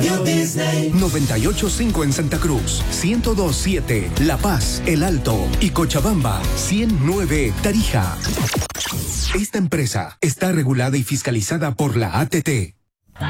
Radio Disney. 98.5 en Santa Cruz, 102.7 La Paz, El Alto y Cochabamba, 100.9 Tarija. Esta empresa está regulada y fiscalizada por la ATT.